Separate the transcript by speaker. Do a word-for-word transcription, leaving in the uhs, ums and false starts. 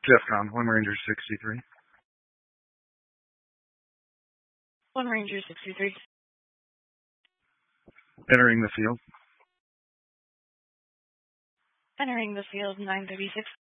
Speaker 1: DEFCON, one Ranger sixty-three.
Speaker 2: one Ranger sixty-three.
Speaker 1: Entering the field.
Speaker 2: Entering the field, nine thirty-six.